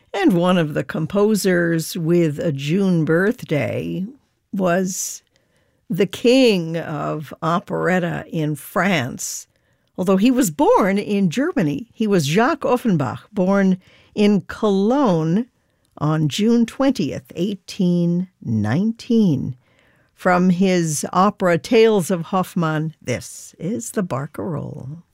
And one of the composers with a June birthday was the king of operetta in France, although he was born in Germany. He was Jacques Offenbach, born in Cologne on June 20th, 1819. From his opera Tales of Hoffmann, this is the Barcarolle.